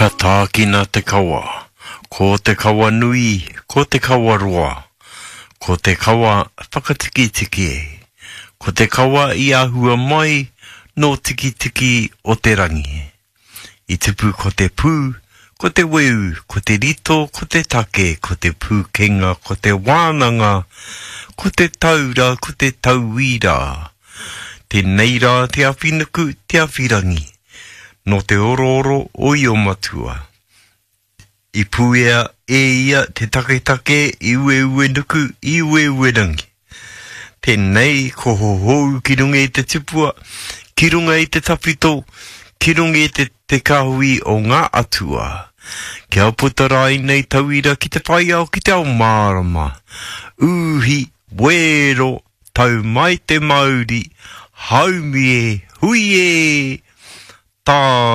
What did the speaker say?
Ka tākina te kawa, ko te kawa nui, ko te kawa roa, ko te kawa whakatiki-tiki e, ko te kawa I ahua mai no tiki-tiki o te rangi. I te pū ko te pū, ko te weu, ko te rito, ko te take, ko te pūkenga, ko te wānanga, ko te taura, ko te tauira. Te neira, te awhinuku, te awhirangi. No te oro o I o matua. I puea e ia te take I ue nuku I ue rangi. Tēnei ko hohou ki runga I te tipua, ki runga I te tapito, ki runga I te kahui o ngā atua. Kia putarai nei tauira ki te pai au ki te au mārama. Uhi, wero, tau mai te Māori, haumi e, hui e, tā.